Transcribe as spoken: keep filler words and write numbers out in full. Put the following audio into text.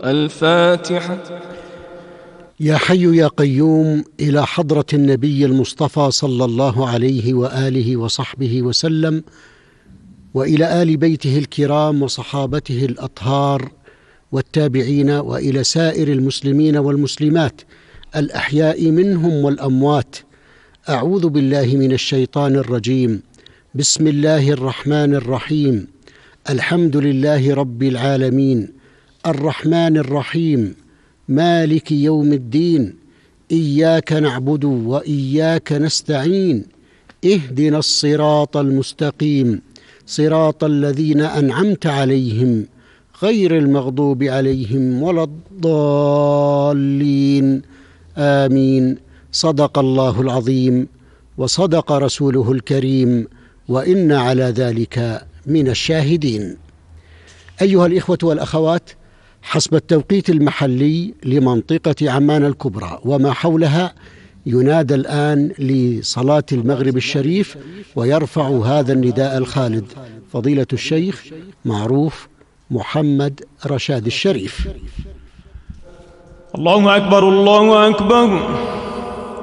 الفاتحة. يا حي يا قيوم، إلى حضرة النبي المصطفى صلى الله عليه وآله وصحبه وسلم، وإلى آل بيته الكرام وصحابته الأطهار والتابعين، وإلى سائر المسلمين والمسلمات الأحياء منهم والأموات. أعوذ بالله من الشيطان الرجيم. بسم الله الرحمن الرحيم. الحمد لله رب العالمين، الرحمن الرحيم، مالك يوم الدين، إياك نعبد وإياك نستعين، اهدنا الصراط المستقيم، صراط الذين أنعمت عليهم غير المغضوب عليهم ولا الضالين، آمين. صدق الله العظيم وصدق رسوله الكريم، وإن على ذلك من الشاهدين. أيها الإخوة والأخوات، حسب التوقيت المحلي لمنطقة عمان الكبرى وما حولها ينادى الآن لصلاة المغرب الشريف، ويرفع هذا النداء الخالد فضيلة الشيخ معروف محمد رشاد الشريف. الله أكبر، الله أكبر.